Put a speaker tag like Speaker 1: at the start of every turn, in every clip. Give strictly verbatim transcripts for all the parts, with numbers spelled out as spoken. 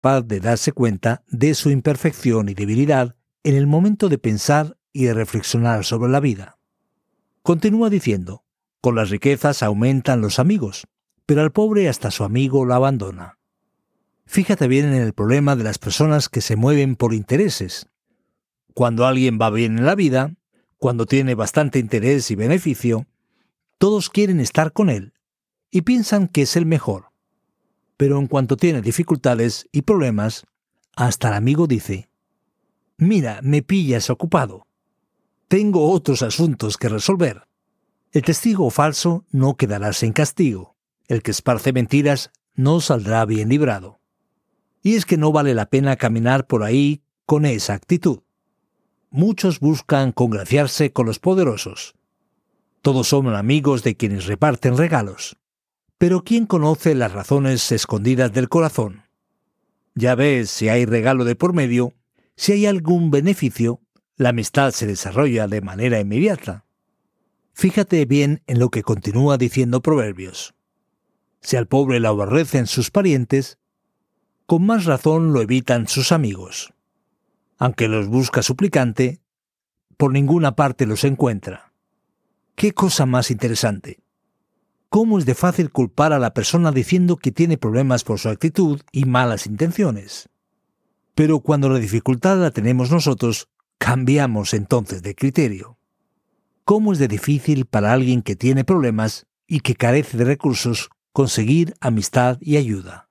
Speaker 1: capaz de darse cuenta de su imperfección y debilidad en el momento de pensar y de reflexionar sobre la vida. Continúa diciendo, con las riquezas aumentan los amigos, pero al pobre hasta su amigo lo abandona. Fíjate bien en el problema de las personas que se mueven por intereses. Cuando alguien va bien en la vida, cuando tiene bastante interés y beneficio, todos quieren estar con él y piensan que es el mejor. Pero en cuanto tiene dificultades y problemas, hasta el amigo dice, «Mira, me pillas ocupado. Tengo otros asuntos que resolver». El testigo falso no quedará sin castigo. El que esparce mentiras no saldrá bien librado. Y es que no vale la pena caminar por ahí con esa actitud. Muchos buscan congraciarse con los poderosos. Todos son amigos de quienes reparten regalos. Pero ¿quién conoce las razones escondidas del corazón? Ya ves, si hay regalo de por medio, si hay algún beneficio, la amistad se desarrolla de manera inmediata. Fíjate bien en lo que continúa diciendo Proverbios. Si al pobre lo aborrecen sus parientes, con más razón lo evitan sus amigos. Aunque los busca suplicante, por ninguna parte los encuentra. ¡Qué cosa más interesante! ¿Cómo es de fácil culpar a la persona diciendo que tiene problemas por su actitud y malas intenciones? Pero cuando la dificultad la tenemos nosotros, cambiamos entonces de criterio. ¿Cómo es de difícil para alguien que tiene problemas y que carece de recursos conseguir amistad y ayuda?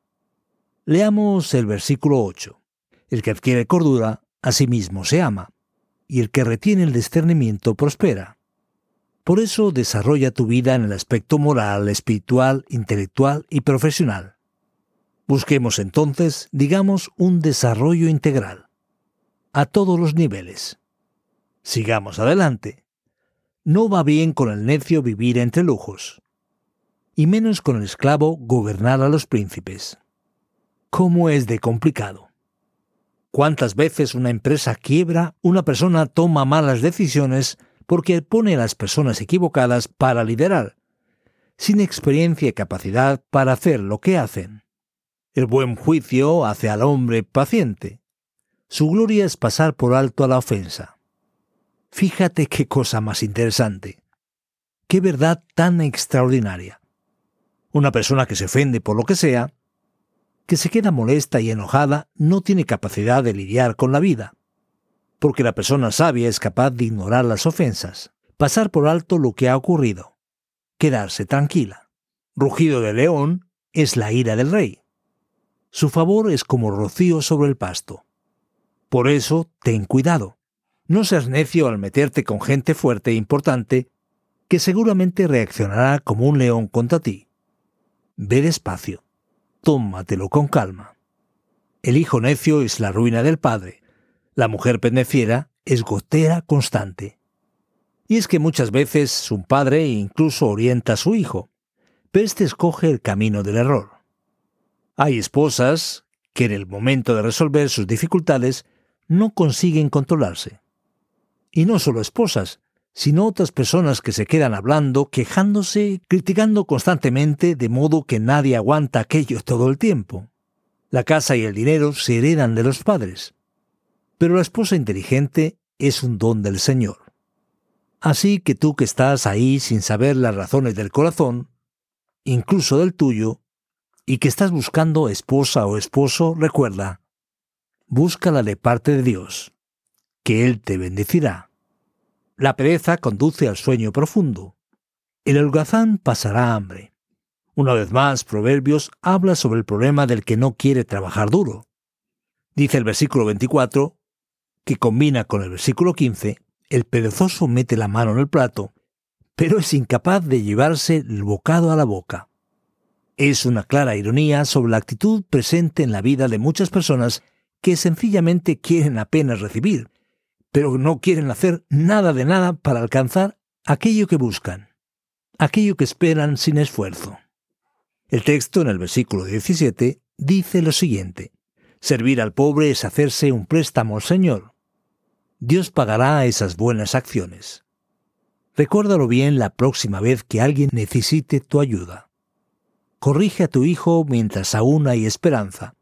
Speaker 1: Leamos el versículo ocho. El que adquiere cordura, a sí mismo se ama, y el que retiene el discernimiento prospera. Por eso desarrolla tu vida en el aspecto moral, espiritual, intelectual y profesional. Busquemos entonces, digamos, un desarrollo integral, a todos los niveles. Sigamos adelante. No va bien con el necio vivir entre lujos, y menos con el esclavo gobernar a los príncipes. ¿Cómo es de complicado? ¿Cuántas veces una empresa quiebra, una persona toma malas decisiones porque pone a las personas equivocadas para liderar, sin experiencia y capacidad para hacer lo que hacen? El buen juicio hace al hombre paciente. Su gloria es pasar por alto a la ofensa. Fíjate qué cosa más interesante. Qué verdad tan extraordinaria. Una persona que se ofende por lo que sea, que se queda molesta y enojada, no tiene capacidad de lidiar con la vida. Porque la persona sabia es capaz de ignorar las ofensas, pasar por alto lo que ha ocurrido, quedarse tranquila. Rugido de león es la ira del rey. Su favor es como rocío sobre el pasto. Por eso, ten cuidado. No seas necio al meterte con gente fuerte e importante que seguramente reaccionará como un león contra ti. Ve despacio. Tómatelo con calma. El hijo necio es la ruina del padre. La mujer pendenciera es gotera constante. Y es que muchas veces un padre incluso orienta a su hijo, pero éste escoge el camino del error. Hay esposas que en el momento de resolver sus dificultades no consiguen controlarse. Y no solo esposas, sino otras personas que se quedan hablando, quejándose, criticando constantemente, de modo que nadie aguanta aquello todo el tiempo. La casa y el dinero se heredan de los padres. Pero la esposa inteligente es un don del Señor. Así que tú que estás ahí sin saber las razones del corazón, incluso del tuyo, y que estás buscando esposa o esposo, recuerda, búscala de parte de Dios, que Él te bendecirá. La pereza conduce al sueño profundo. El holgazán pasará hambre. Una vez más, Proverbios habla sobre el problema del que no quiere trabajar duro. Dice el versículo veinticuatro, que combina con el versículo quince, el perezoso mete la mano en el plato, pero es incapaz de llevarse el bocado a la boca. Es una clara ironía sobre la actitud presente en la vida de muchas personas que sencillamente quieren apenas recibir, pero no quieren hacer nada de nada para alcanzar aquello que buscan, aquello que esperan sin esfuerzo. El texto en el versículo diecisiete dice lo siguiente: servir al pobre es hacerse un préstamo al Señor. Dios pagará esas buenas acciones. Recuérdalo bien la próxima vez que alguien necesite tu ayuda. Corrige a tu hijo mientras aún hay esperanza.